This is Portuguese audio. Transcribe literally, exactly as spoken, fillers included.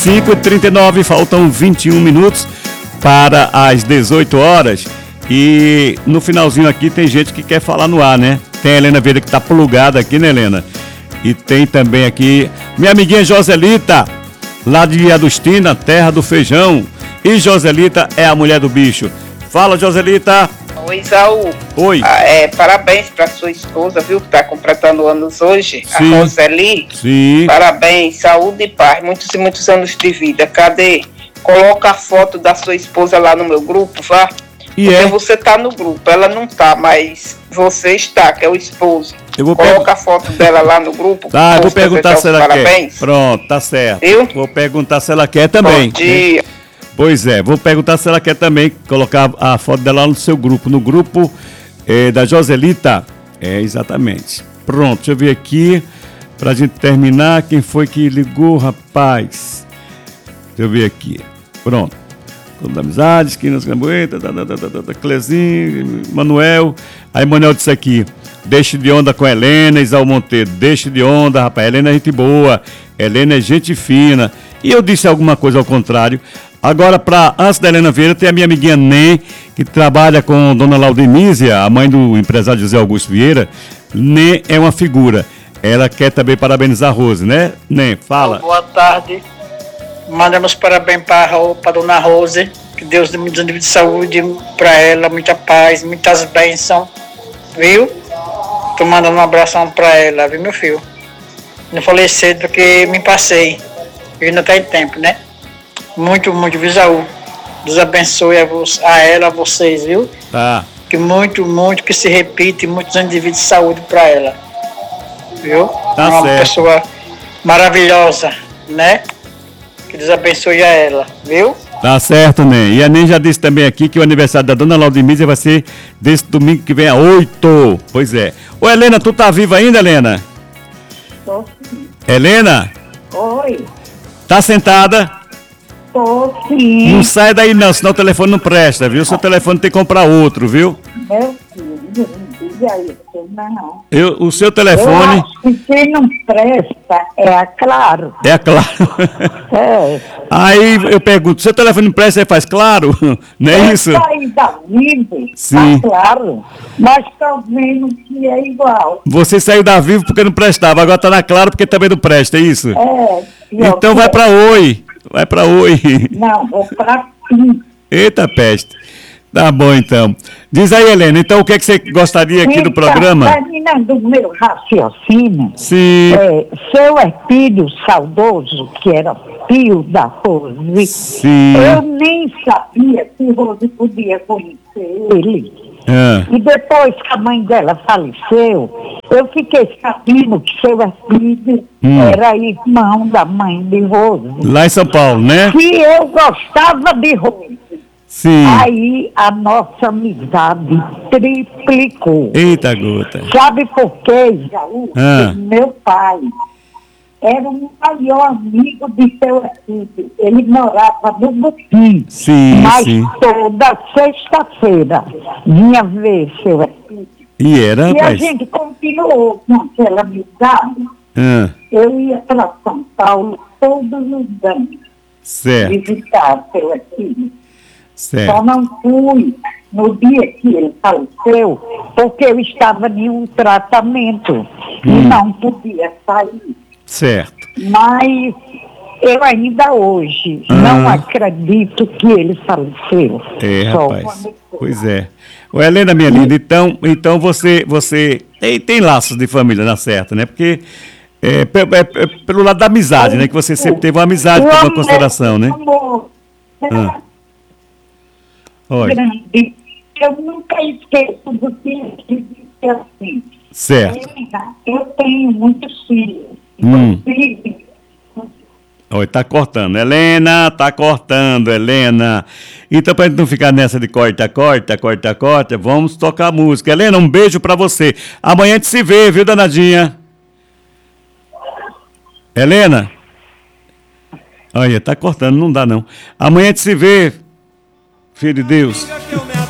cinco e trinta e nove, faltam vinte e um minutos para as dezoito horas. E no finalzinho aqui tem gente que quer falar no ar, né? Tem a Helena Vieira que está plugada aqui, né, Helena? E tem também aqui minha amiguinha Joselita, lá de Adustina, terra do feijão. E Joselita é a mulher do bicho. Fala, Joselita. Oi, Isaú. Oi. Ah, é, parabéns para sua esposa, viu, que está completando anos hoje, Sim. a Roseli. Sim. Parabéns, saúde e paz, muitos e muitos anos de vida. Cadê? Coloca a foto da sua esposa lá no meu grupo, vá. E Porque é? você tá no grupo, ela não tá, mas você está, que é o esposo. Eu vou Coloca pergun- a foto dela lá no grupo. Tá, eu vou posta, perguntar desejar se os ela parabéns. quer. Pronto, tá certo. Viu? Vou perguntar se ela quer também. Bom dia. Pois é, vou perguntar se ela quer também colocar a foto dela lá no seu grupo, no grupo eh, da Joselita. É, exatamente. Pronto, deixa eu ver aqui, pra gente terminar, quem foi que ligou, rapaz? Deixa eu ver aqui. Pronto. Clube da Amizade, Esquinas Cambueta, Clezinho, Manuel. Aí Manuel disse aqui, deixe de onda com a Helena, Isaú Monteiro, deixe de onda, rapaz, Helena é gente boa, Helena é gente fina. E eu disse alguma coisa ao contrário. Agora, pra, antes da Helena Vieira, tem a minha amiguinha Nê, que trabalha com Dona Laudenísia, a mãe do empresário José Augusto Vieira. Nê é uma figura. Ela quer também parabenizar a Rose, né? Nê, fala. Boa tarde. Mandamos parabéns para a dona Rose. Que Deus dê muitos anos de saúde para ela, muita paz, muitas bênçãos. Viu? Tô mandando um abração para ela, viu, meu filho? Não falei cedo porque me passei. E ainda tá em tempo, né? Muito, muito, viu, Isaú? Deus abençoe a, vo- a ela, a vocês, viu? Tá. Que muito, muito que se repita e muitos anos de vida e saúde para ela. Viu? Tá É uma certo. pessoa maravilhosa, né? Que Deus abençoe a ela, viu? Tá certo, Nê. E a Nê já disse também aqui que o aniversário da Dona Laudemísia vai ser desse domingo que vem a oito. Pois é. Ô, Helena, tu tá viva ainda, Helena? Tô, Helena? oi, Tá sentada? tô sim, Não sai daí não, senão o telefone não presta, viu? Seu telefone tem que comprar outro, viu? meu filho, não diga isso, não. Eu, o seu Eu telefone acho que quem não presta é a Claro. é claro. É, Aí eu pergunto, seu telefone não presta, você faz claro? Não é isso? sair da vida, Sim. tá claro, mas também não que é igual. Você saiu da Vivo porque não prestava, agora tá na Claro porque também não presta, é isso? É, pior Então que vai é. pra Oi. Vai pra Oi. Não, vou pra Sim. Eita peste. Tá bom, então. Diz aí, Helena, então o que, é que você gostaria aqui do Então, programa? terminando o meu raciocínio, Sim, é, seu Herpílio saudoso, que era filho da Rose, sim. eu nem sabia que Rose podia conhecer ele. Ah, E depois que a mãe dela faleceu, eu fiquei sabendo que seu Herpílio Hum. era irmão da mãe de Rose. lá em São Paulo, né? Se eu gostava de Rose, Sim. aí a nossa amizade triplicou. Eita gota. Sabe por quê, Jaú? Ah. Porque meu pai era o maior amigo de seu filho. Ele morava no Buquim. Sim, Mas sim. toda sexta-feira vinha ver seu filho. E era, E a rapaz? gente continuou com aquela amizade. Ah, Eu ia para São Paulo todos os anos certo, visitar seu filho. Só certo. não fui no dia que ele faleceu, porque eu estava em um tratamento e Hum. não podia sair. Certo. Mas eu ainda hoje Ah. não acredito que ele faleceu. É, Só rapaz. quando- Pois é. Ô, Helena, minha linda, então, então você, você tem, tem laços de família, na certa, né? Porque é, pe- é- é pelo lado da amizade, né? Que você sempre teve uma amizade, O teve uma amor- consideração, né? amor Ah. Oi, grande. Eu nunca esqueço do que ele disse assim. certo. Helena, eu tenho muitos filhos. Hum. Filhos. Oi, tá cortando. Helena, tá cortando, Helena. Então, pra gente não ficar nessa de corta, corta, corta, corta, vamos tocar música. Helena, um beijo pra você. Amanhã a gente se vê, viu, danadinha? Helena? Olha, tá cortando, não dá não. Amanhã a gente se vê, filho de Deus. Diga que eu me